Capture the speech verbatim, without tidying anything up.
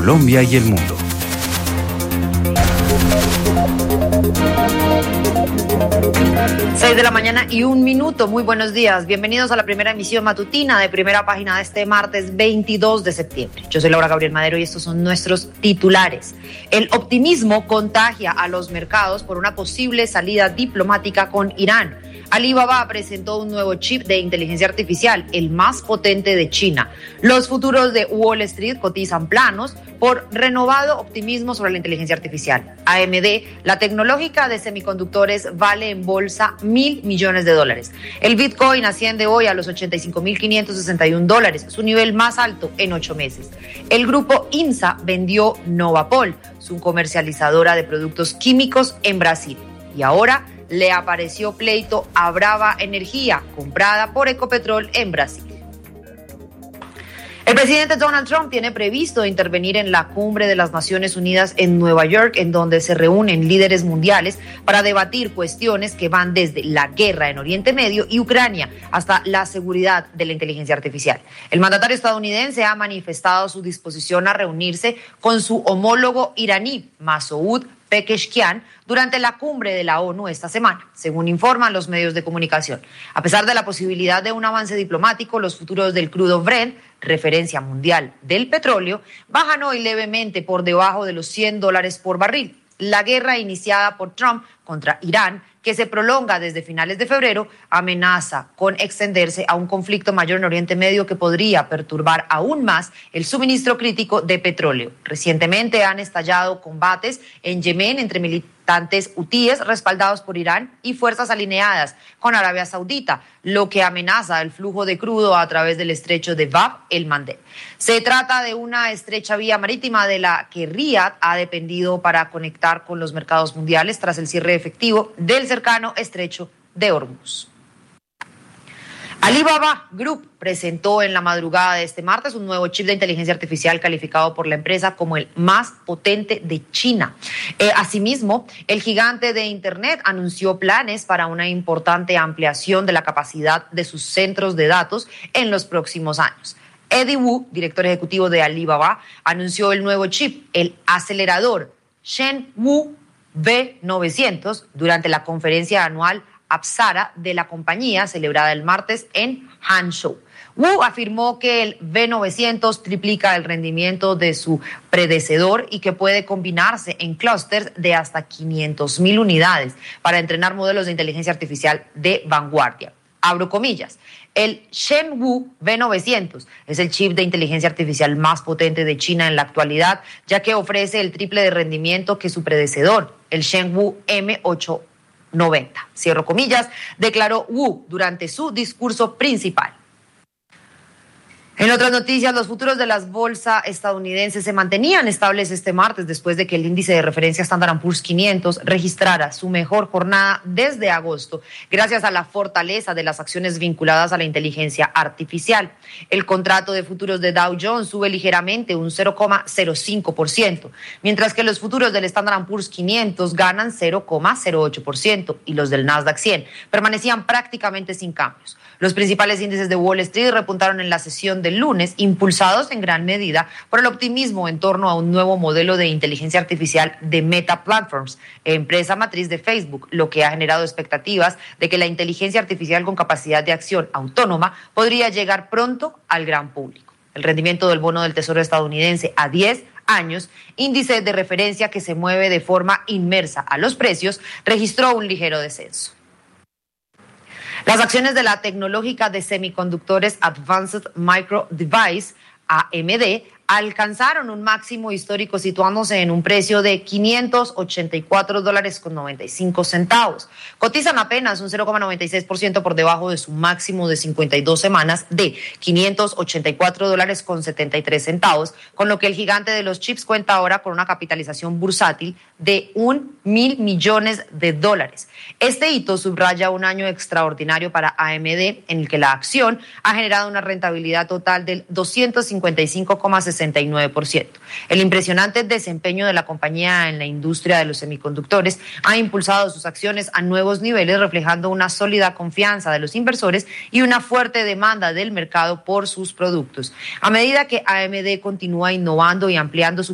Colombia y el mundo. Seis de la mañana y un minuto. Muy buenos días. Bienvenidos a la primera emisión matutina de Primera Página de este martes veintidós de septiembre. Yo soy Laura Gabriel Madero y estos son nuestros titulares. El optimismo contagia a los mercados por una posible salida diplomática con Irán. Alibaba presentó un nuevo chip de inteligencia artificial, el más potente de China. Los futuros de Wall Street cotizan planos por renovado optimismo sobre la inteligencia artificial. A M D, la tecnológica de semiconductores, vale en bolsa mil millones de dólares. El Bitcoin asciende hoy a los ochenta y cinco mil quinientos sesenta y un dólares, su nivel más alto en ocho meses. El grupo INSA vendió Novapol, su comercializadora de productos químicos en Brasil. Y ahora le apareció pleito a Brava Energía, comprada por Ecopetrol en Brasil. El presidente Donald Trump tiene previsto intervenir en la cumbre de las Naciones Unidas en Nueva York, en donde se reúnen líderes mundiales para debatir cuestiones que van desde la guerra en Oriente Medio y Ucrania hasta la seguridad de la inteligencia artificial. El mandatario estadounidense ha manifestado su disposición a reunirse con su homólogo iraní, Masoud Pezeshkian, durante la cumbre de la ONU esta semana, según informan los medios de comunicación. A pesar de la posibilidad de un avance diplomático, los futuros del crudo Brent, referencia mundial del petróleo, bajan hoy levemente por debajo de los cien dólares por barril. La guerra iniciada por Trump contra Irán, que se prolonga desde finales de febrero, amenaza con extenderse a un conflicto mayor en Oriente Medio que podría perturbar aún más el suministro crítico de petróleo. Recientemente han estallado combates en Yemen entre militantes hutíes respaldados por Irán y fuerzas alineadas con Arabia Saudita, lo que amenaza el flujo de crudo a través del estrecho de Bab el Mandeb. Se trata de una estrecha vía marítima de la que Riad ha dependido para conectar con los mercados mundiales tras el cierre efectivo del cercano estrecho de Hormuz. Alibaba Group presentó en la madrugada de este martes un nuevo chip de inteligencia artificial calificado por la empresa como el más potente de China. Eh, asimismo, el gigante de Internet anunció planes para una importante ampliación de la capacidad de sus centros de datos en los próximos años. Eddie Wu, director ejecutivo de Alibaba, anunció el nuevo chip, el acelerador Shenwu V novecientos, durante la conferencia anual Apsara de la compañía celebrada el martes en Hangzhou. Wu afirmó que el V novecientos triplica el rendimiento de su predecesor y que puede combinarse en clústeres de hasta quinientas mil unidades para entrenar modelos de inteligencia artificial de vanguardia. Abro comillas. El Shenwu V novecientos es el chip de inteligencia artificial más potente de China en la actualidad, ya que ofrece el triple de rendimiento que su predecesor, el Shenwu M ochocientos noventa. Cierro comillas, declaró Wu durante su discurso principal. En otras noticias, los futuros de las bolsas estadounidenses se mantenían estables este martes después de que el índice de referencia Standard and Poor's quinientos registrara su mejor jornada desde agosto, gracias a la fortaleza de las acciones vinculadas a la inteligencia artificial. El contrato de futuros de Dow Jones sube ligeramente un cero coma cero cinco por ciento, mientras que los futuros del Standard and Poor's quinientos ganan cero coma cero ocho por ciento y los del Nasdaq cien permanecían prácticamente sin cambios. Los principales índices de Wall Street repuntaron en la sesión del lunes, impulsados en gran medida por el optimismo en torno a un nuevo modelo de inteligencia artificial de Meta Platforms, empresa matriz de Facebook, lo que ha generado expectativas de que la inteligencia artificial con capacidad de acción autónoma podría llegar pronto al gran público. El rendimiento del bono del Tesoro estadounidense a diez años, índice de referencia que se mueve de forma inmersa a los precios, registró un ligero descenso. Las acciones de la tecnológica de semiconductores Advanced Micro Device, A M D, alcanzaron un máximo histórico situándose en un precio de quinientos ochenta y cuatro dólares con noventa y cinco centavos. Cotizan apenas un cero coma noventa y seis por ciento por debajo de su máximo de cincuenta y dos semanas de quinientos ochenta y cuatro dólares con setenta y tres centavos, con lo que el gigante de los chips cuenta ahora con una capitalización bursátil de un mil millones de dólares. Este hito subraya un año extraordinario para A M D, en el que la acción ha generado una rentabilidad total del doscientos cincuenta y cinco coma sesenta y nueve por ciento. El impresionante desempeño de la compañía en la industria de los semiconductores ha impulsado sus acciones a nuevos niveles, reflejando una sólida confianza de los inversores y una fuerte demanda del mercado por sus productos. A medida que A M D continúa innovando y ampliando su